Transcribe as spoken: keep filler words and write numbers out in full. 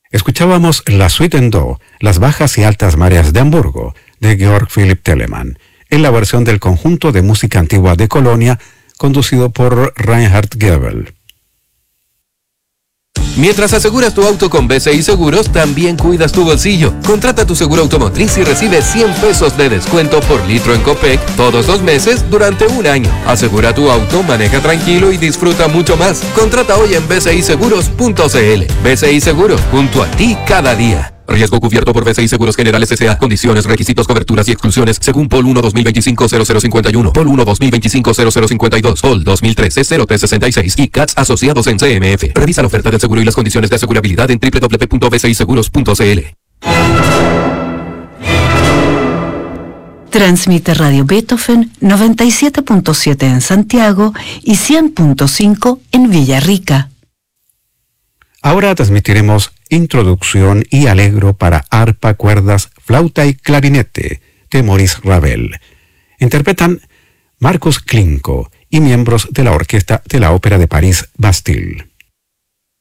Escuchábamos la Suite en Do, Las bajas y altas mareas de Hamburgo, de Georg Philipp Telemann, en la versión del conjunto de música antigua de Colonia, conducido por Reinhard Goebel. Mientras aseguras tu auto con B C I Seguros, también cuidas tu bolsillo. Contrata tu seguro automotriz y recibe cien pesos de descuento por litro en Copec todos los meses durante un año. Asegura tu auto, maneja tranquilo y disfruta mucho más. Contrata hoy en b c i seguros punto c l. B C I Seguros, junto a ti cada día. Riesgo cubierto por B C I Seguros Generales S A. Condiciones, requisitos, coberturas y exclusiones según P O L uno dos mil veinticinco cero cero cincuenta y uno, P O L uno dos mil veinticinco cero cero cincuenta y dos, P O L dos mil trece cero tres sesenta y seis y C A T S asociados en C M F. Revisa la oferta del seguro y las condiciones de asegurabilidad en doble u doble u doble u punto b c i seguros punto c l. Transmite Radio Beethoven noventa y siete punto siete en Santiago y cien punto cinco en Villarrica. Ahora transmitiremos Introducción y Allegro para arpa, cuerdas, flauta y clarinete de Maurice Ravel. Interpretan Marcus Klinko y miembros de la orquesta de la Ópera de París Bastille.